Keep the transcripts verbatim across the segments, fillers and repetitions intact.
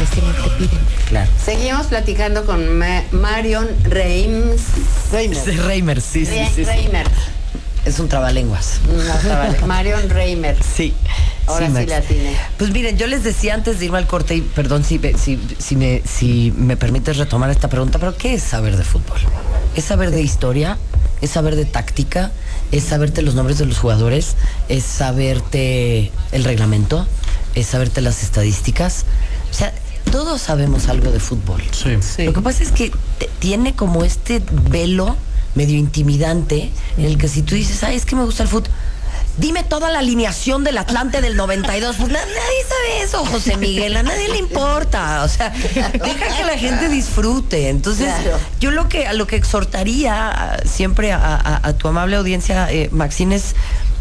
preselección te piden. Claro. Seguimos platicando con Ma- Marion Reims. Reimers. Reimers, sí, sí, sí, sí. Reimers. Es un trabalenguas. No, trabale- Marion Reimers. Sí. Ahora sí, Max. la atiné. Pues miren, yo les decía antes de irme al corte, y perdón si, si, si, me, si me permites retomar esta pregunta, pero ¿qué es saber de fútbol? ¿Es saber de historia? ¿Es saber de táctica? ¿Es saberte los nombres de los jugadores? ¿Es saberte el reglamento? ¿Es saberte las estadísticas? O sea, todos sabemos algo de fútbol. Sí. Sí. Lo que pasa es que te, tiene como este velo medio intimidante en el que si tú dices, ay, es que me gusta el fútbol, dime toda la alineación del Atlante del noventa y dos. Pues na- nadie sabe eso, José Miguel. A nadie le importa. O sea, deja que la gente disfrute. Entonces, Claro. yo lo que a lo que exhortaría siempre a, a, a tu amable audiencia, eh, Maxine, es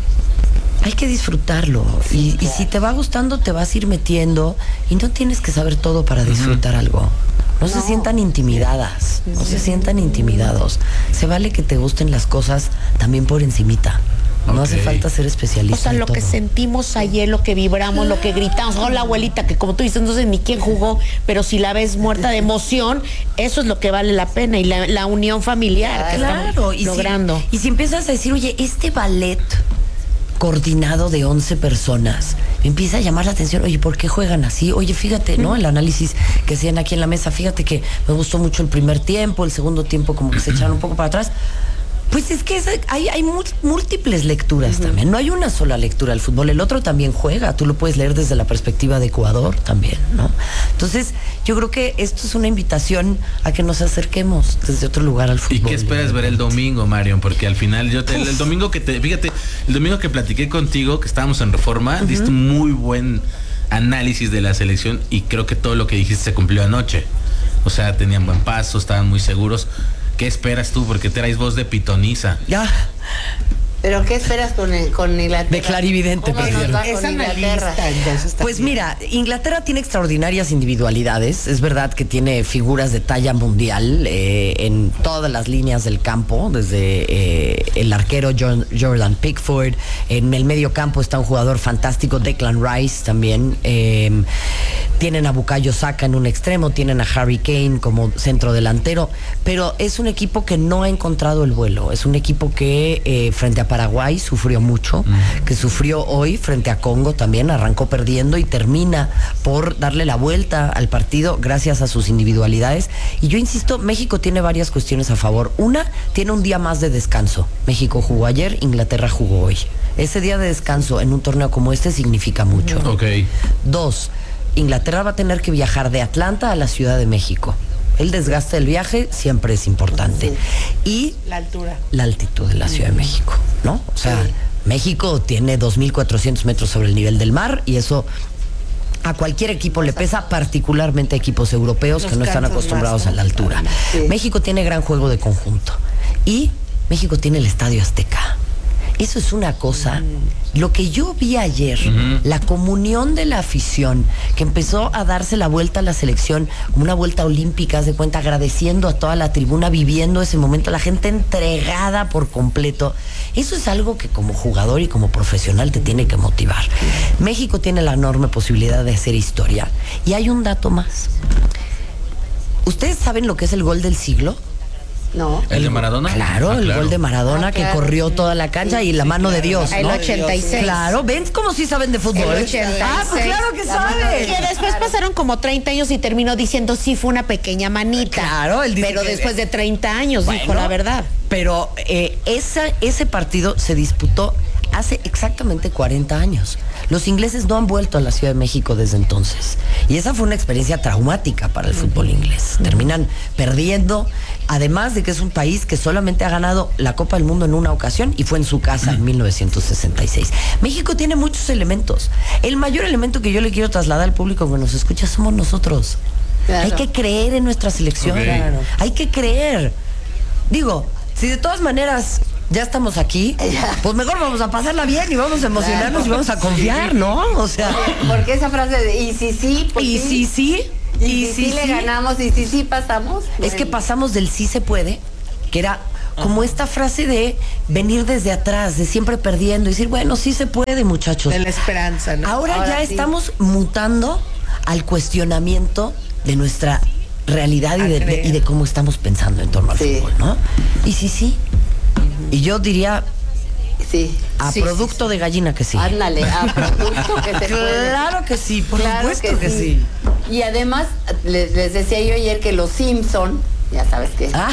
hay que disfrutarlo. Y, y si te va gustando, te vas a ir metiendo. Y no tienes que saber todo para disfrutar uh-huh. algo. No, no se sientan intimidadas. No sí. se sientan intimidados. Se vale que te gusten las cosas también por encimita. No okay. hace falta ser especialista. O sea, lo todo. que sentimos ayer, lo que vibramos, lo que gritamos. Hola, abuelita, que como tú dices, no sé ni quién jugó, pero si la ves muerta de emoción, eso es lo que vale la pena. Y la, la unión familiar que claro, estamos y logrando. Si, y si empiezas a decir, oye, este ballet coordinado de once personas, me empieza a llamar la atención, oye, ¿por qué juegan así? Oye, fíjate, ¿no? El análisis que hacían aquí en la mesa, fíjate que me gustó mucho el primer tiempo, el segundo tiempo como que se echaron un poco para atrás. Pues es que es, hay, hay múltiples lecturas uh-huh. también. No hay una sola lectura del fútbol. El otro también juega. Tú lo puedes leer desde la perspectiva de Ecuador también, ¿no? Entonces, yo creo que esto es una invitación a que nos acerquemos desde otro lugar al fútbol. ¿Y qué esperas ver el domingo, Marion? Porque al final, yo te, el, el domingo que te, fíjate, el domingo que platiqué contigo, que estábamos en Reforma, uh-huh. diste muy buen análisis de la selección y creo que todo lo que dijiste se cumplió anoche. O sea, tenían buen paso, estaban muy seguros. ¿Qué esperas tú? Porque traes voz de pitoniza. Ya. ¿Pero qué esperas con, el, con Inglaterra? De clarividente, ¿Cómo nos va con Esa Inglaterra? Pues mira, Inglaterra tiene extraordinarias individualidades. Es verdad que tiene figuras de talla mundial eh, en todas las líneas del campo, desde eh, el arquero John, Jordan Pickford. En el medio campo está un jugador fantástico, Declan Rice también. Eh, tienen a Bukayo Saka en un extremo, tienen a Harry Kane como centro delantero, pero es un equipo que no ha encontrado el vuelo. Es un equipo que eh, frente a Paraguay sufrió mucho, uh-huh. que sufrió hoy frente a Congo también, arrancó perdiendo y termina por darle la vuelta al partido gracias a sus individualidades. Y yo insisto, México tiene varias cuestiones a favor. Una, tiene un día más de descanso. México jugó ayer, Inglaterra jugó hoy. Ese día de descanso en un torneo como este significa mucho. Okay. Dos, Inglaterra va a tener que viajar de Atlanta a la Ciudad de México. El desgaste del viaje siempre es importante. Sí. Y la altura. La altitud de la Ciudad de México, ¿no? O sea, sí. México tiene dos mil cuatrocientos metros sobre el nivel del mar y eso a cualquier equipo le pesa, particularmente a equipos europeos Los que no están acostumbrados más, ¿no? a la altura. Sí. México tiene gran juego de conjunto y México tiene el Estadio Azteca. Eso es una cosa. Mm. Lo que yo vi ayer, uh-huh. la comunión de la afición, que empezó a darse la vuelta a la selección, como una vuelta olímpica, haz de cuenta, agradeciendo a toda la tribuna, viviendo ese momento, la gente entregada por completo. Eso es algo que como jugador y como profesional te tiene que motivar. Uh-huh. México tiene la enorme posibilidad de hacer historia. Y hay un dato más. ¿Ustedes saben lo que es el gol del siglo? No. ¿El de Maradona? Claro, ah, el claro. gol de Maradona ah, claro. que corrió toda la cancha sí, y la mano sí, claro. de Dios, ¿no? El ochenta y seis. Claro, ¿ven cómo sí saben de fútbol? El ochenta y seis. Ah, pues claro que saben. Que después pasaron como treinta años y terminó diciendo sí fue una pequeña manita. Claro, él dice Pero que después de treinta años bueno, dijo la verdad. Pero eh, esa, ese partido se disputó hace exactamente cuarenta años. Los ingleses no han vuelto a la Ciudad de México desde entonces. Y esa fue una experiencia traumática para el fútbol inglés. Terminan perdiendo, además de que es un país que solamente ha ganado la Copa del Mundo en una ocasión y fue en su casa en mil novecientos sesenta y seis. México tiene muchos elementos. El mayor elemento que yo le quiero trasladar al público que nos escucha somos nosotros. Claro. Hay que creer en nuestra selección. Okay. Claro. Hay que creer. Digo, si de todas maneras ya estamos aquí, pues mejor vamos a pasarla bien y vamos a emocionarnos claro, y vamos a confiar, sí. ¿no? O sea, porque esa frase de y si sí, pues y si sí, y, y si sí, sí le ganamos y si sí pasamos. Es bueno. que pasamos del sí se puede, que era como Ajá. esta frase de venir desde atrás, de siempre perdiendo y decir, bueno, sí se puede, muchachos. De la esperanza, ¿no? Ahora, Ahora ya sí. estamos mutando al cuestionamiento de nuestra realidad y de, de, y de cómo estamos pensando en torno al Sí. fútbol, ¿no? Y sí, sí. Y yo diría, Sí. a Sí, producto sí, de gallina que sí. Ándale, a producto que se puede. Claro que sí, por Claro supuesto que, sí. Y además, les, les decía yo ayer que los Simpson, ya sabes que Ah.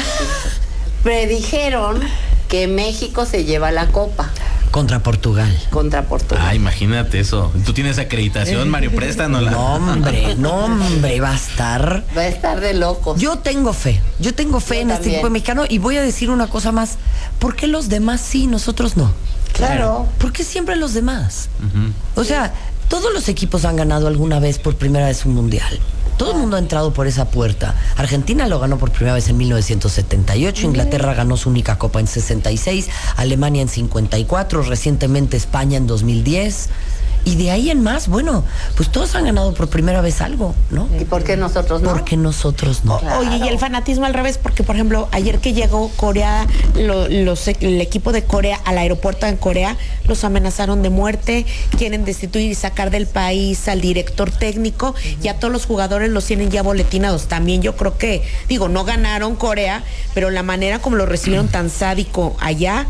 predijeron que México se lleva la copa Contra Portugal. contra Portugal. Ah, imagínate eso. Tú tienes acreditación, Mario, préstanosla. No, hombre, no, hombre, va a estar. Va a estar de locos. Yo tengo fe, yo tengo fe Yo en este también. equipo mexicano y voy a decir una cosa más. ¿Por qué los demás sí, nosotros no? Claro. ¿Por qué siempre los demás? Ujú. O sea, todos los equipos han ganado alguna vez por primera vez un mundial. Todo el mundo ha entrado por esa puerta. Argentina lo ganó por primera vez en mil novecientos setenta y ocho, Inglaterra ganó su única copa en sesenta y seis, Alemania en cincuenta y cuatro, recientemente España en dos mil diez. Y de ahí en más, bueno, pues todos han ganado por primera vez algo, ¿no? ¿Y por qué nosotros no? Porque nosotros no. Claro. Oye, y el fanatismo al revés, porque por ejemplo, ayer que llegó Corea, lo- los- el equipo de Corea al aeropuerto en Corea, los amenazaron de muerte, quieren destituir y sacar del país al director técnico, y a todos los jugadores los tienen ya boletinados. También yo creo que, digo, no ganaron Corea, pero la manera como lo recibieron tan sádico allá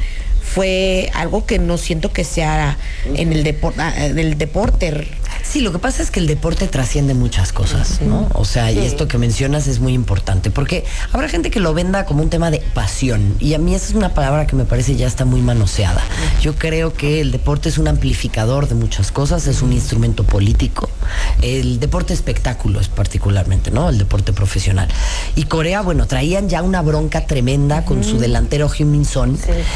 fue algo que no siento que sea en el deporte, del deporte. Sí, lo que pasa es que el deporte trasciende muchas cosas, ¿no? O sea, y Sí. esto que mencionas es muy importante, porque habrá gente que lo venda como un tema de pasión, y a mí esa es una palabra que me parece ya está muy manoseada. Yo creo que el deporte es un amplificador de muchas cosas, es un instrumento político. El deporte espectáculo es particularmente, ¿no? El deporte profesional. Y Corea, bueno, traían ya una bronca tremenda con su delantero Heung-min Son,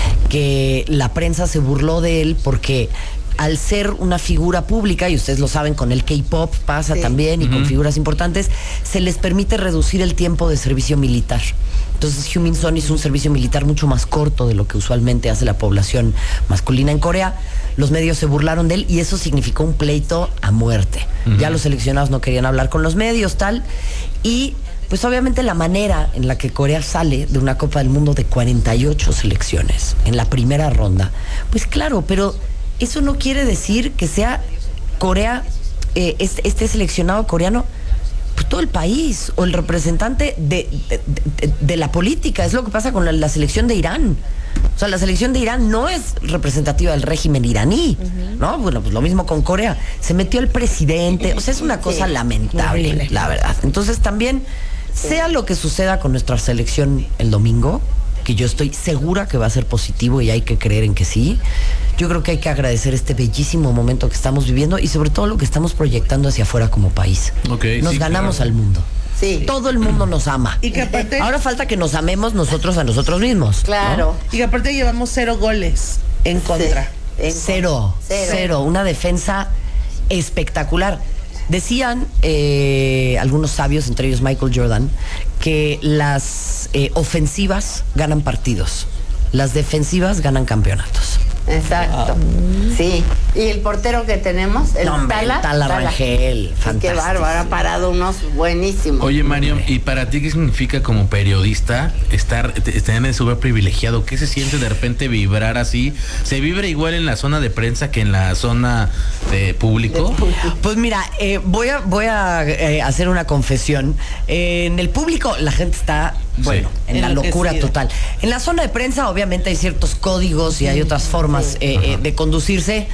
que la prensa se burló de él porque al ser una figura pública, y ustedes lo saben, con el K-pop pasa Sí. también, y con figuras importantes, se les permite reducir el tiempo de servicio militar. Entonces Heung-min Son hizo un servicio militar mucho más corto de lo que usualmente hace la población masculina en Corea. Los medios se burlaron de él y eso significó un pleito a muerte. Ujú. Ya los seleccionados no querían hablar con los medios, tal, y pues obviamente la manera en la que Corea sale de una Copa del Mundo de cuarenta y ocho selecciones en la primera ronda, pues claro, pero eso no quiere decir que sea Corea, eh, este, este seleccionado coreano, pues todo el país, o el representante de, de, de- de la política. Es lo que pasa con la, la selección de Irán. O sea, la selección de Irán no es representativa del régimen iraní, ¿no? Bueno, pues lo mismo con Corea. Se metió el presidente, o sea, es una cosa Sí, lamentable, horrible. la verdad. Entonces también, sea lo que suceda con nuestra selección el domingo, que yo estoy segura que va a ser positivo y hay que creer en que sí, yo creo que hay que agradecer este bellísimo momento que estamos viviendo y sobre todo lo que estamos proyectando hacia afuera como país. Ok, Nos sí, ganamos claro. al mundo. Sí. Todo el mundo nos ama. Y que aparte, Ahora falta que nos amemos nosotros a nosotros mismos. ¿no? Claro. y que aparte llevamos cero goles en contra. Sí. En Cero, Cero. cero, una defensa espectacular. Decían eh, algunos sabios, entre ellos Michael Jordan, que las eh, ofensivas ganan partidos, las defensivas ganan campeonatos. Exacto. Sí. Y el portero que tenemos, el No, hombre, Tala. Tala Rangel, Qué fantástico. bárbaro, ha parado unos buenísimos. Oye, Mario, ¿y para ti qué significa como periodista estar, te- estar en ese lugar privilegiado? ¿Qué se siente de repente vibrar así? ¿Se vibra igual en la zona de prensa que en la zona de público? Pues mira, eh, voy a, voy a eh, hacer una confesión. Eh, en el público la gente está, bueno, Sí. en la locura Enloquecida. total. En la zona de prensa obviamente hay ciertos códigos y hay otras formas eh, eh, de conducirse.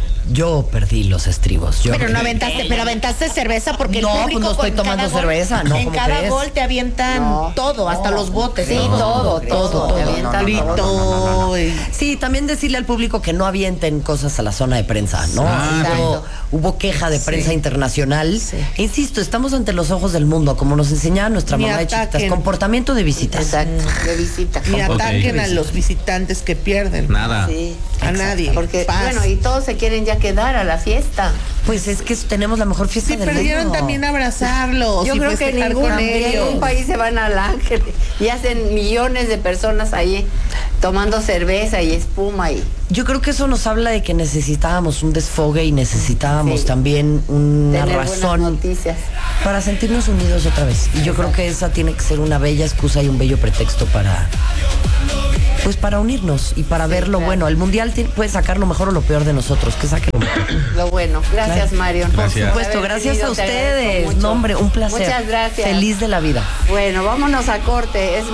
Yo perdí los estribos. Yo Pero no perdí. aventaste, pero aventaste cerveza porque el No, pues público no estoy con tomando cada gol- cerveza, ¿no? En ¿Cómo cada crees? gol te avientan No. todo, hasta los botes. Sí, todo. todo, todo, todo, te no, avientan no, no, todo. Grito. y- Sí, también decirle al público que no avienten cosas a la zona de prensa, ¿no? Ah, hubo, exacto. hubo queja de prensa internacional. E insisto, estamos ante los ojos del mundo, como nos enseñaba nuestra Ni mamá de chiquitas. ataquen. Comportamiento de visitas. Exacto. De visita. Ni Ok. ataquen a los visitantes que pierden. Nada. Sí. A nadie. Porque, Paz. bueno, y todos se quieren ya quedar a la fiesta. Pues es que tenemos la mejor fiesta Si del perdieron, mundo. también abrazarlos. Yo y creo que festejar ningún, con ellos. ningún país se van al Ángel y hacen millones de personas ahí tomando cerveza y espuma y Yo creo que eso nos habla de que necesitábamos un desfogue y necesitábamos Sí. también una tener buenas razón noticias. para sentirnos unidos otra vez. Y yo creo que esa tiene que ser una bella excusa y un bello pretexto para, pues pues para unirnos y para Sí, ver lo claro. bueno. El mundial tiene- puede sacar lo mejor o lo peor de nosotros, que saque lo mejor. Lo bueno. Gracias, Claro. Marion. Gracias. Por supuesto, Haber gracias venido, a te agradezco ustedes. mucho. No, hombre, un placer. Muchas gracias. Feliz de la vida. Bueno, vámonos a corte. Es